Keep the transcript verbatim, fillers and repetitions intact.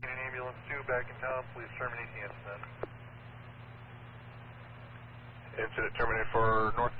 Ambulance two back in town, please terminate the incident. Incident terminated for North